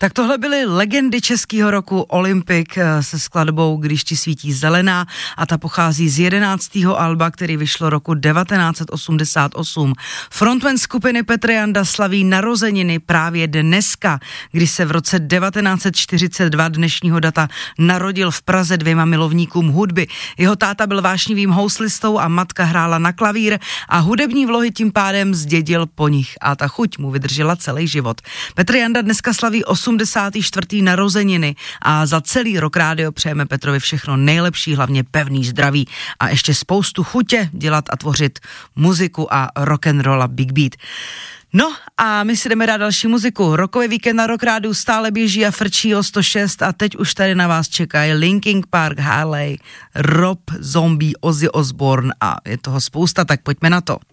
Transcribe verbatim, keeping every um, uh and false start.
Tak tohle byly legendy českého roku Olympic se skladbou Když ti svítí zelená a ta pochází z jedenáctého alba, který vyšlo roku devatenáct set osmdesát osm. Frontman skupiny Petr Janda slaví narozeniny právě dneska, kdy se v roce devatenáct set čtyřicet dva dnešního data narodil v Praze dvěma milovníkům hudby. Jeho táta byl vášnivým houslistou a matka hrála na klavír a hudební vlohy tím pádem zdědil po nich a ta chuť mu vydržela celý život. Petr Janda dneska slaví osmdesáté čtvrté narozeniny a za celý rok rádio přejeme Petrovi všechno nejlepší, hlavně pevný zdraví a ještě spoustu chutě dělat a tvořit muziku a rock'n'roll a big beat. No a my si jdeme dát další muziku. Rockový víkend na Rock Rádiu stále běží a frčí o sto šest a teď už tady na vás čekají Linkin Park, Harley, Rob Zombie, Ozzy Osbourne a je toho spousta, tak pojďme na to.